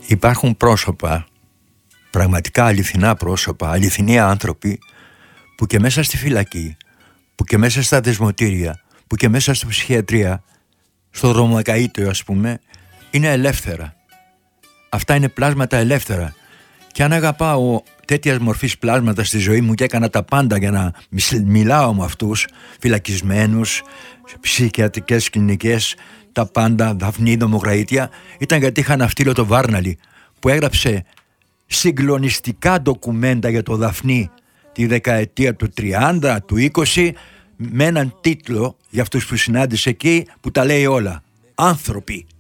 υπάρχουν πρόσωπα, πραγματικά αληθινά πρόσωπα, αληθινοί άνθρωποι, που και μέσα στη φυλακή, που και μέσα στα δεσμοτήρια, που και μέσα στη ψυχιατρία, στο δρομοκαΐτιο ας πούμε, είναι ελεύθερα. Αυτά είναι πλάσματα ελεύθερα. Και αν αγαπάω τέτοιας μορφής πλάσματα στη ζωή μου και έκανα τα πάντα για να μιλάω με αυτούς, φυλακισμένους, ψυχιατρικές κλινικές, τα πάντα, Δαφνή, Δομοκραΐτια, ήταν γιατί είχα ναυτίλιο το Βάρναλη που έγραψε συγκλονιστικά ντοκουμέντα για το Δαφνή τη δεκαετία του 30, του 20, με έναν τίτλο για αυτούς που συνάντησε εκεί που τα λέει όλα. Άνθρωποι.